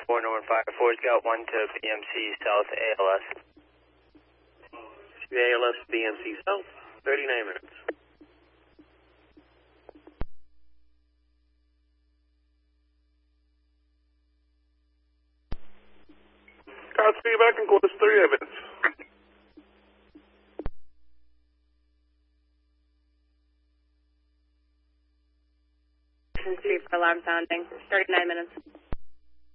4 Norman Fire 4, Scout 1 to BMC South ALS. ALS BMC South, 39 minutes. Scout, see you back in course, 38 minutes. Street for alarm sounding, 39 minutes.